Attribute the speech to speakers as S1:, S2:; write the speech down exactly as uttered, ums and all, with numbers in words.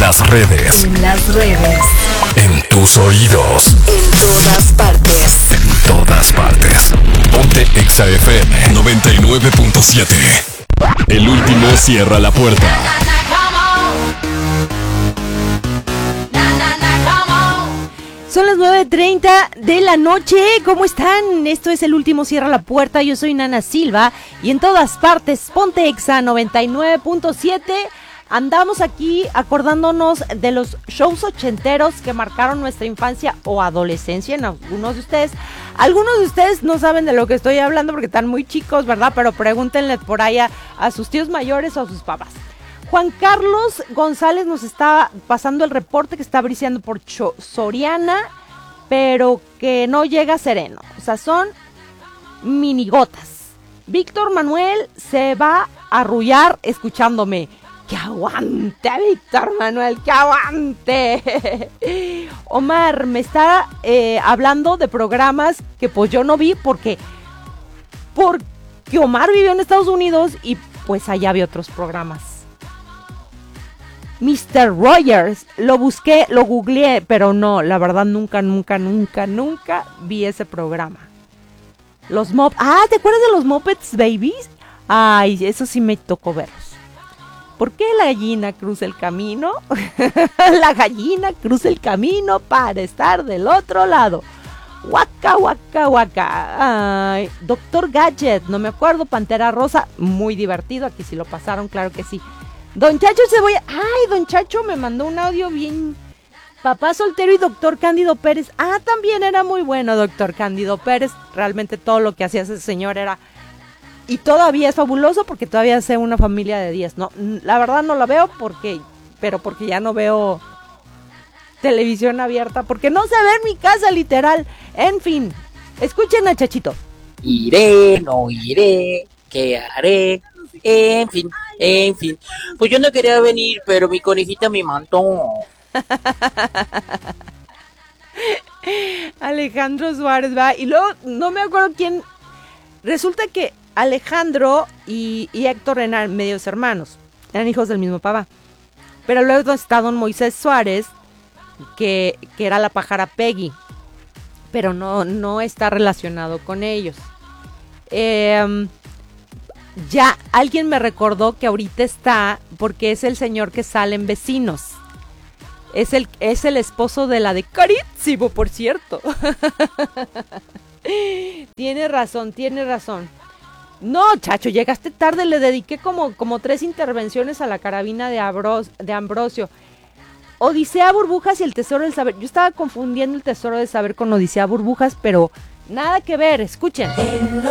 S1: las redes.
S2: En las redes.
S1: En tus oídos.
S2: En todas partes.
S1: En todas partes. Ponte Exa F M noventa y nueve punto siete. El último cierra la puerta.
S3: Son las nueve treinta de la noche. ¿Cómo están? Esto es El Último Cierra la Puerta. Yo soy Nana Silva y en todas partes Ponte Exa noventa y nueve punto siete. Andamos aquí acordándonos de los shows ochenteros que marcaron nuestra infancia o adolescencia en algunos de ustedes. Algunos de ustedes no saben de lo que estoy hablando porque están muy chicos, ¿verdad? Pero pregúntenle por ahí a, a sus tíos mayores o a sus papás. Juan Carlos González nos está pasando el reporte que está briseando por Cho- Soriana, pero que no llega sereno. O sea, son minigotas. Víctor Manuel se va a arrullar escuchándome. ¡Que aguante, Víctor Manuel! ¡Que aguante! Omar me está eh, hablando de programas que pues yo no vi porque, porque Omar vivió en Estados Unidos y pues allá vi otros programas. mister Rogers, lo busqué, lo googleé, pero no, la verdad nunca, nunca, nunca, nunca vi ese programa. Los Mop... Ah, ¿te acuerdas de los Muppets Babies? Ay, eso sí me tocó verlos. ¿Por qué la gallina cruza el camino? La gallina cruza el camino para estar del otro lado. Waka, waka, waka. Ay, Doctor Gadget, no me acuerdo, Pantera Rosa, muy divertido, aquí sí lo pasaron, claro que sí. Don Chacho Cebolla, ay, Don Chacho me mandó un audio bien. Papá Soltero y Doctor Cándido Pérez, ah, también era muy bueno Doctor Cándido Pérez, realmente todo lo que hacía ese señor era, y todavía es fabuloso porque todavía hace una familia de diez, no, la verdad no la veo porque, pero porque ya no veo televisión abierta, porque no se ve en mi casa literal, en fin, escuchen a Chachito.
S4: Iré, no iré, ¿qué haré? En fin, en fin. Pues yo no quería venir, pero mi conejita me mandó.
S3: Alejandro Suárez va. Y luego no me acuerdo quién. Resulta que Alejandro y, y Héctor eran medios hermanos. Eran hijos del mismo papá. Pero luego está don Moisés Suárez, que, que era la pájara Peggy. Pero no, no está relacionado con ellos. Eh... Ya, alguien me recordó que ahorita está, porque es el señor que sale en Vecinos. Es el, es el esposo de la de Carísimo, por cierto. Tiene razón, tiene razón. No, Chacho, llegaste tarde, le dediqué como, como tres intervenciones a la carabina de, Abros, de Ambrosio. Odisea Burbujas y el Tesoro del Saber. Yo estaba confundiendo el Tesoro del Saber con Odisea Burbujas, pero nada que ver, escuchen.